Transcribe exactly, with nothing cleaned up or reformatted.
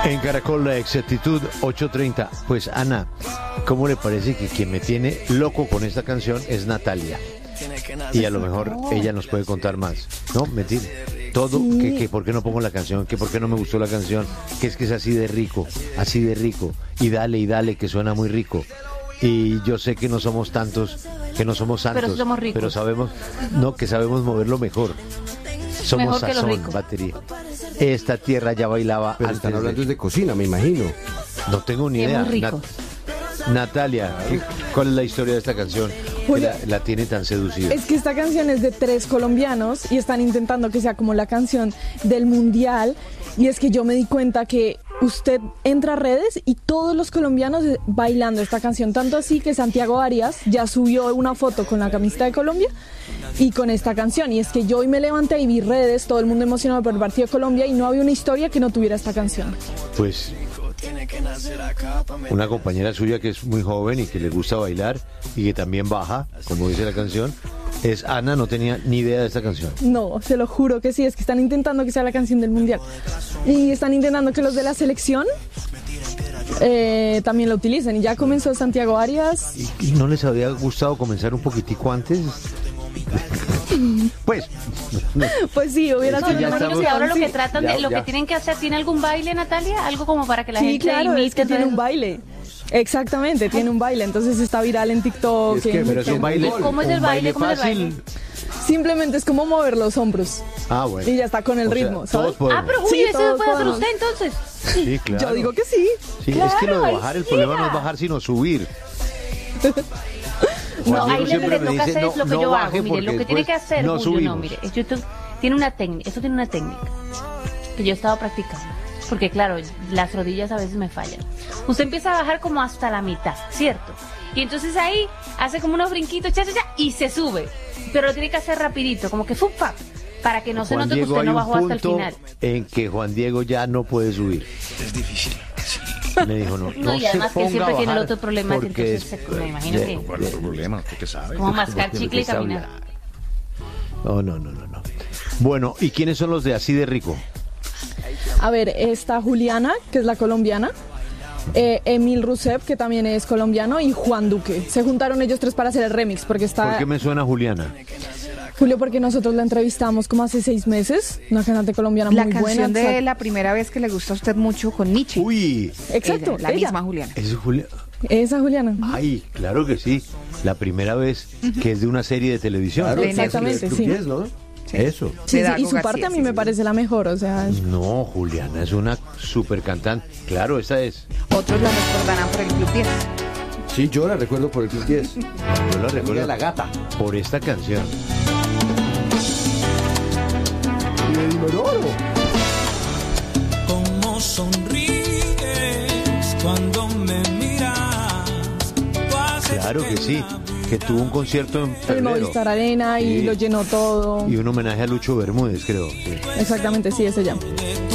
En Caracol la exactitud ocho treinta. Pues Ana, ¿cómo le parece que quien me tiene loco con esta canción es Natalia? Y a lo mejor ella nos puede contar más. No, mentira. Todo, sí. que, que por qué no pongo la canción, que por qué no me gustó la canción, que es que es así de rico, así de rico. Y dale, y dale, que suena muy rico. Y yo sé que no somos tantos, que no somos santos, pero, somos ricos. pero sabemos, no, que sabemos moverlo mejor. Somos mejor sazón, batería. Esta tierra ya bailaba. Pero antes están hablando de... de cocina, me imagino. No tengo ni idea. Nat... Natalia, ¿cuál es la historia de esta canción? Que la, la tiene tan seducida. Es que esta canción es de tres colombianos y están intentando que sea como la canción del mundial. Y es que yo me di cuenta que usted entra a redes y todos los colombianos bailando esta canción. Tanto así que Santiago Arias ya subió una foto con la camiseta de Colombia y con esta canción. Y es que yo hoy me levanté y vi redes, todo el mundo emocionado por el partido de Colombia y no había una historia que no tuviera esta canción. Pues una compañera suya que es muy joven y que le gusta bailar y que también baja, como dice la canción, es Ana. No tenía ni idea de esta canción. No, se lo juro que sí, es que están intentando que sea la canción del mundial y están intentando que los de la selección eh, también la utilicen. Y ya comenzó Santiago Arias. ¿Y, y no les había gustado comenzar un poquitico antes? Pues pues sí, hubiera no, sido yo una imagino que ahora lo que tratan ya, de lo ya. que tienen que hacer, ¿tiene algún baile, Natalia? Algo como para que la sí, gente claro, imite, es que tiene ¿sabes? un baile. Exactamente, tiene un baile, entonces está viral en TikTok. Es que, en pero es un baile, ¿Cómo es el un baile? baile ¿Cómo es el fácil. baile? Simplemente es como mover los hombros. Ah, bueno. Y ya está con el O sea, ritmo, ¿sabes? todos podemos. Ah, pero Sí, Julio, ¿eso todos lo puede hacer podemos. usted entonces? Sí, claro. Yo digo que sí. Sí, Claro, es que lo de ahí bajar, el sí problema era. no es bajar, sino subir. No, Juan ahí Diego le, siempre le me toca dice, hacer no, es lo que no yo baje hago. Mire, lo porque que tiene que después hacer, no Julio, no, subimos. mire, es YouTube tiene una técnica, esto tiene una técnica que yo he estado practicando. Porque claro, las rodillas a veces me fallan. Usted empieza a bajar como hasta la mitad, ¿cierto? Y entonces ahí hace como unos brinquitos, cha, cha, cha, y se sube. Pero lo tiene que hacer rapidito, como que fup, fap, para que no se Juan note que Diego, usted hay no un bajó hasta el punto final. en que Juan Diego ya no puede subir. Es difícil. Me dijo, no, No, no y se además que él ponga siempre a tiene el bajar otro problema, que porque entonces es- se- me imagino de- que- ¿Cuál es el problema? ¿Usted qué sabe? Como mascar porque chicle y está caminar. hablando. No, no, no, no, no. Bueno, ¿y quiénes son los de Así de Rico? A ver, está Juliana, que es la colombiana, eh, Emil Rusep, que también es colombiano, y Juan Duque. Se juntaron ellos tres para hacer el remix, porque está... ¿Por qué me suena Juliana? Julio, porque nosotros la entrevistamos como hace seis meses, una cantante colombiana La muy buena. canción de exact- la primera vez que le gustó a usted mucho con Michi. Uy, Exacto, Ella, la ella. misma Juliana. es Juliana. Esa Juliana. Ay, claro que sí. La primera vez que es de una serie de televisión. Claro, Exactamente, Club sí. diez, ¿no? Sí. Eso. Sí, sí, Dago y su García, parte a mí sí, me sí. parece la mejor, o sea... No, Juliana es una super cantante. Claro, esa es. Otros la recordarán por el Club diez. Sí, yo la recuerdo por el Club diez. Yo la recuerdo La gata. por esta canción. Y el Inodoro. Cómo sonríes cuando me miras. Tú haces Claro que sí. Que tuvo un concierto en El febrero. Movistar Arena y Sí. lo llenó todo. Y un homenaje a Lucho Bermúdez, creo. Sí. Exactamente, sí, ese ya. de